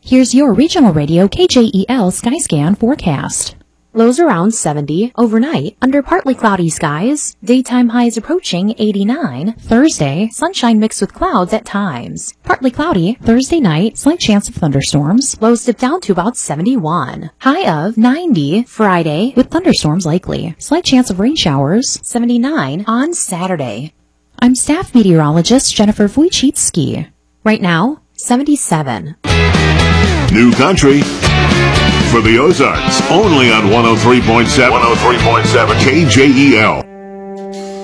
Here's your regional radio KJEL Skyscan forecast. Lows around 70, overnight, under partly cloudy skies, daytime highs approaching 89, Thursday, sunshine mixed with clouds at times. Partly cloudy, Thursday night, slight chance of thunderstorms, lows dip down to about 71. High of 90, Friday, with thunderstorms likely. Slight chance of rain showers, 79 on Saturday. I'm staff meteorologist Jennifer Wojcicki. Right now, 77. New country for the Ozarks, only on 103.7 KJEL.